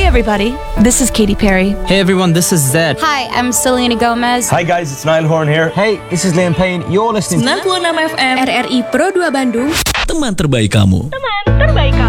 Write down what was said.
everybody, this is Katy Perry. Hey everyone, this is Zed. Hi, I'm Selena Gomez. Hi guys, it's Niall Horn here. Hey, this is Liam Payne. You're listening to 96 FM RRI Pro 2 Bandung. Teman terbaik kamu.